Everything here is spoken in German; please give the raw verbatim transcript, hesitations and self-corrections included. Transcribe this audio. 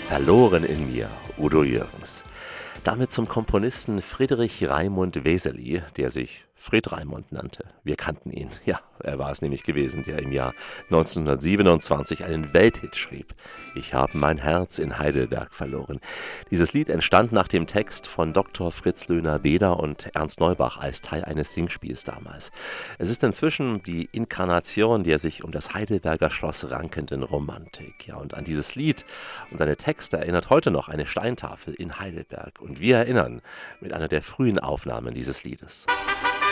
Verloren in mir, Udo Jürgens. Damit zum Komponisten Friedrich Raimund Wesely, der sich Fred Raimund nannte. Wir kannten ihn. Ja, er war es nämlich gewesen, der im Jahr neunzehnhundertsiebenundzwanzig einen Welthit schrieb. Ich habe mein Herz in Heidelberg verloren. Dieses Lied entstand nach dem Text von Doktor Fritz Löhner-Beder und Ernst Neubach als Teil eines Singspiels damals. Es ist inzwischen die Inkarnation der sich um das Heidelberger Schloss rankenden Romantik. Ja, und an dieses Lied und seine Texte erinnert heute noch eine Steintafel in Heidelberg. Und wir erinnern mit einer der frühen Aufnahmen dieses Liedes.